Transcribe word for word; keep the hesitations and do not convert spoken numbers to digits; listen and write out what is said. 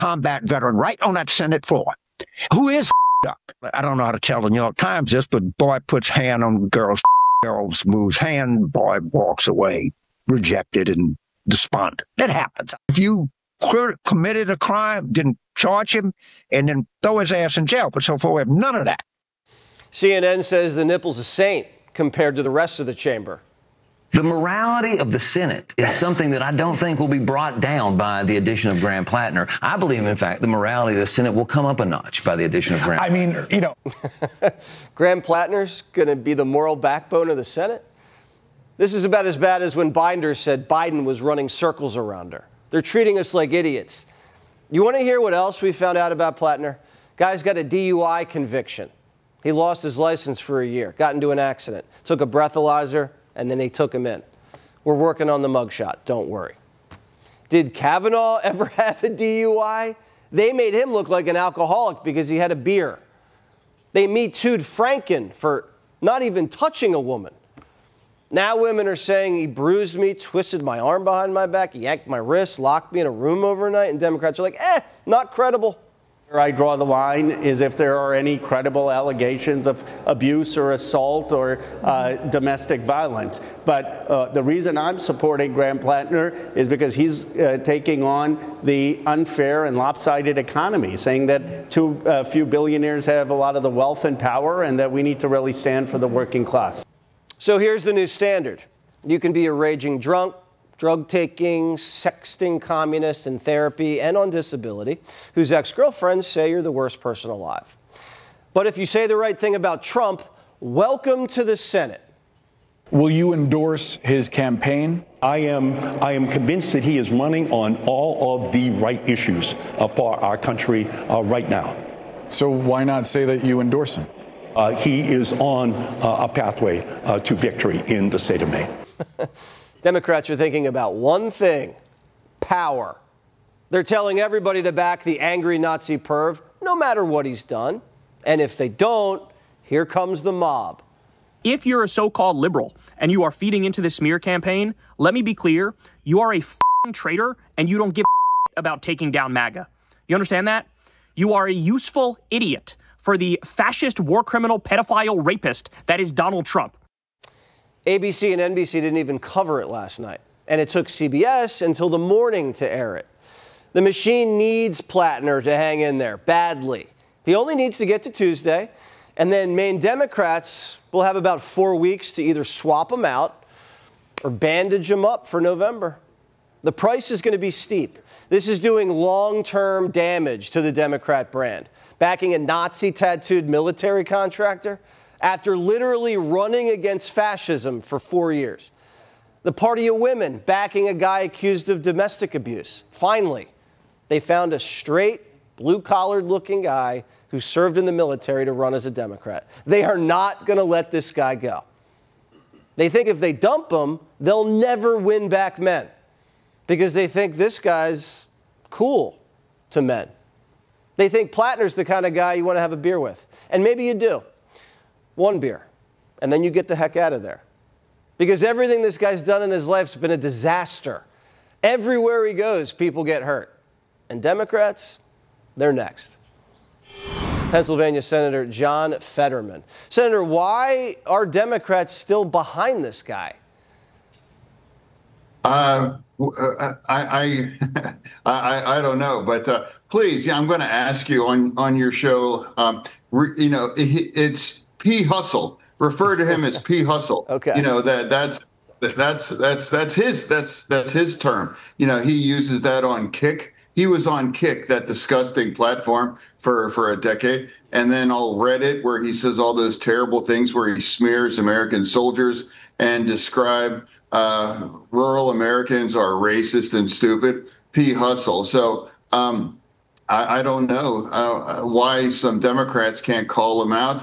combat veteran right on that Senate floor, who is up. I don't know how to tell the New York Times this, but boy puts hand on girl's, girls moves hand, boy walks away, rejected and despondent. That happens. If you committed a crime, didn't charge him, and then throw his ass in jail, but so far we have none of that. C N N says the nipple's a saint compared to the rest of the chamber. The morality of the Senate is something that I don't think will be brought down by the addition of Graham Plattner. I believe, in fact, the morality of the Senate will come up a notch by the addition of Graham I mean, you know. Graham Plattner's going to be the moral backbone of the Senate? This is about as bad as when Binder said Biden was running circles around her. They're treating us like idiots. You want to hear what else we found out about Plattner? Guy's got a D U I conviction. He lost his license for a year, got into an accident, took a breathalyzer, and then they took him in. We're working on the mugshot, don't worry. Did Kavanaugh ever have a D U I? They made him look like an alcoholic because he had a beer. They Me Too'd Franken for not even touching a woman. Now women are saying he bruised me, twisted my arm behind my back, yanked my wrist, locked me in a room overnight, and Democrats are like, eh, not credible. Where I draw the line is if there are any credible allegations of abuse or assault or uh, domestic violence. But uh, the reason I'm supporting Graham Plattner is because he's uh, taking on the unfair and lopsided economy, saying that too uh, few billionaires have a lot of the wealth and power and that we need to really stand for the working class. So here's the new standard. You can be a raging drunk, drug-taking, sexting communist in therapy and on disability, whose ex-girlfriends say you're the worst person alive. But if you say the right thing about Trump, welcome to the Senate. Will you endorse his campaign? I am, I am convinced that he is running on all of the right issues uh, for our country uh, right now. So why not say that you endorse him? Uh, he is on uh, a pathway uh, to victory in the state of Maine. Democrats are thinking about one thing, power. They're telling everybody to back the angry Nazi perv, no matter what he's done. And if they don't, here comes the mob. If you're a so-called liberal and you are feeding into the smear campaign, let me be clear, you are a f***ing traitor and you don't give a about taking down MAGA. You understand that? You are a useful idiot for the fascist war criminal pedophile rapist that is Donald Trump. A B C and N B C didn't even cover it last night, and it took C B S until the morning to air it. The machine needs Plattner to hang in there badly. He only needs to get to Tuesday, and then Maine Democrats will have about four weeks to either swap him out or bandage him up for November. The price is going to be steep. This is doing long-term damage to the Democrat brand, backing a Nazi-tattooed military contractor after literally running against fascism for four years. The Party of Women backing a guy accused of domestic abuse. Finally, they found a straight, blue-collared looking guy who served in the military to run as a Democrat. They are not going to let this guy go. They think if they dump him, they'll never win back men because they think this guy's cool to men. They think Plattner's the kind of guy you want to have a beer with. And maybe you do. One beer. And then you get the heck out of there. Because everything this guy's done in his life has been a disaster. Everywhere he goes, people get hurt. And Democrats, they're next. Pennsylvania Senator John Fetterman. Senator, why are Democrats still behind this guy? Uh, I, I, I, I don't know, but uh, please, yeah, I'm going to ask you on, on your show, um, re, you know, it, it's P. Hustle. Refer to him as P. Hustle. Okay. You know, that that's that's that's that's his that's that's his term. You know, he uses that on Kick. He was on Kick, that disgusting platform, for for a decade, and then on Reddit, where he says all those terrible things, where he smears American soldiers and describe uh, rural Americans are racist and stupid. P. Hustle. So um, I, I don't know uh, why some Democrats can't call him out.